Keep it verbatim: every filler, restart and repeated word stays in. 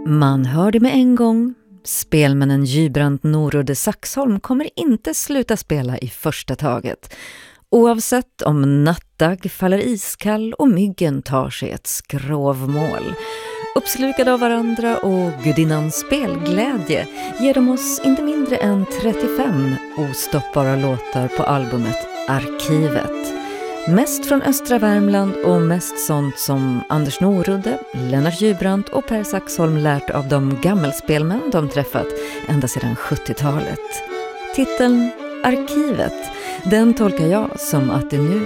Man hörde med en gång. Spelmännen Gybrandt, Norudde, Saxholm kommer inte sluta spela i första taget. Oavsett om nattdag faller iskall och myggen tar sig ett skrovmål. Uppslukade av varandra och gudinnans spelglädje ger de oss inte mindre än trettiofem ostoppbara låtar på albumet Arkivet. Mest från östra Värmland och mest sånt som Anders Norudde, Lennart Gybrandt och Per Saxholm lärt av de gammelspelmän de träffat ända sedan sjuttiotalet. Titeln Arkivet, den tolkar jag som att det nu